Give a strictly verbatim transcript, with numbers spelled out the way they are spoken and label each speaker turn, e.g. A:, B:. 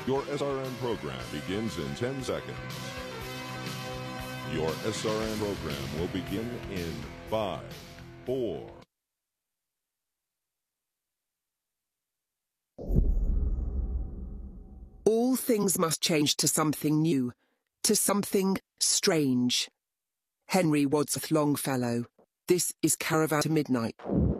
A: Your S R N program begins in ten seconds. Your S R N program will begin in five, four.
B: All things must change to something new, to something strange. Henry Wadsworth Longfellow. This is Caravan to Midnight.